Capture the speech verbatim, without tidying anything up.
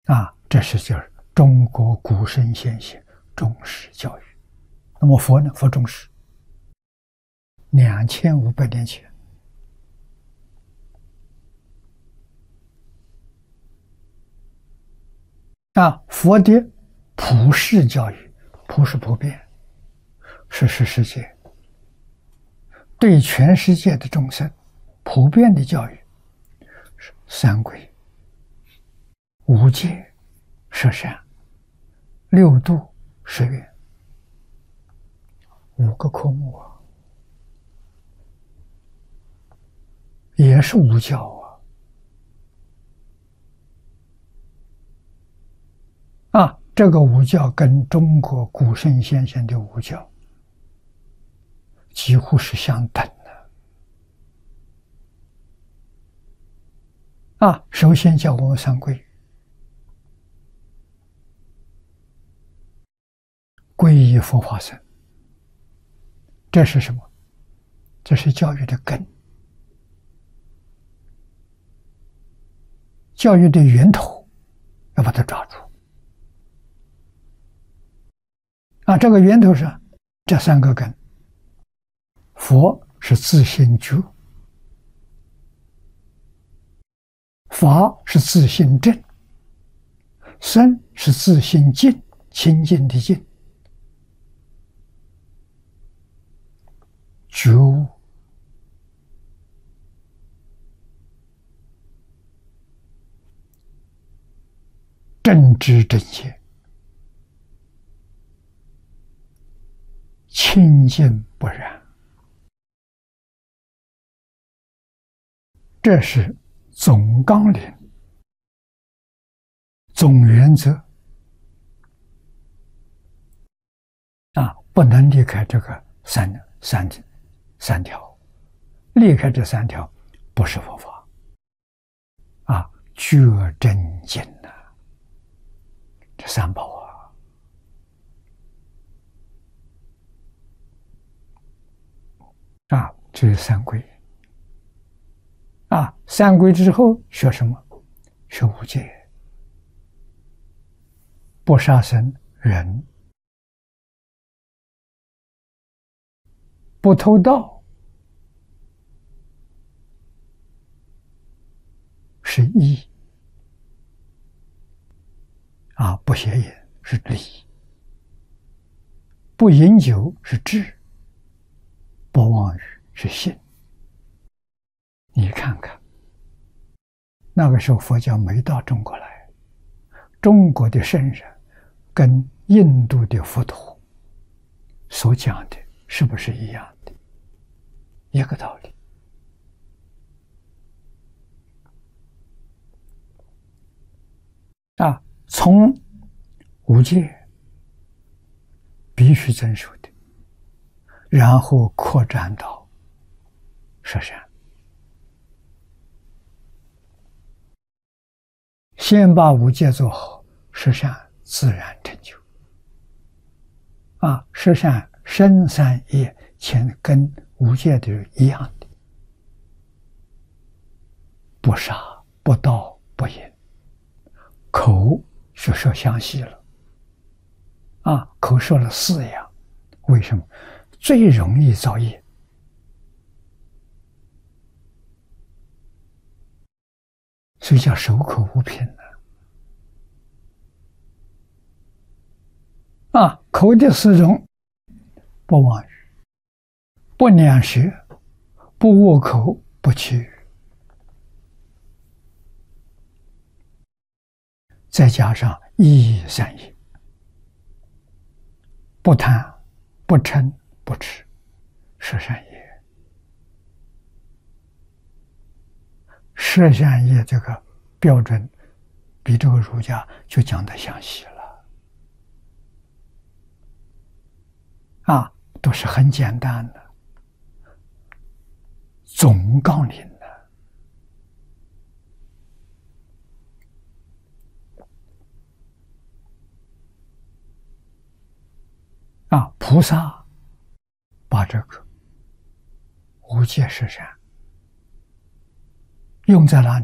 啊，这是就是中国古圣先贤重视教育。那么佛呢？佛重视，两千五百年前啊，佛的普世教育，普是普遍，是是世界，对全世界的众生普遍的教育，是三规、五戒、十善、六度、十愿，五个科目啊，也是五教啊。啊，这个五教跟中国古圣先贤的五教几乎是相等的。啊，首先教我们三规，皈依佛法僧，这是什么？这是教育的根，教育的源头，要把它抓住。啊，这个源头上这三个根，佛是自性觉，法是自性正，僧是自性净，清净的净，觉悟。正知正见，清净不染，这是总纲领、总原则啊，不能离开这个三三三条，离开这三条不是佛法啊，觉真净呐，这三宝啊。啊，这是三规。啊，三规之后学什么？学五戒，不杀生、忍，不偷盗，是义。啊，不邪淫是礼，不饮酒是智，不妄语是信。你看看，那个时候佛教没到中国来，中国的圣人跟印度的佛陀所讲的是不是一样的？一个道理。啊，从五戒必须遵守的，然后扩展到十善。先把五戒做好，十善自然成就。啊，十善身三业，前跟五戒的一样的，不杀、不盗、不淫。口就说详细了，啊，口说了四样，为什么？最容易造业。所以叫守口无凭呢。啊，口的四种：不妄语，不两舌，不恶口，不绮语。再加上一意三业，不贪、不嗔、不痴，十善业。十善业这个标准，比这个儒家就讲得详细了。啊，都是很简单的总纲领的。啊，菩萨把这个无戒十善用在哪里？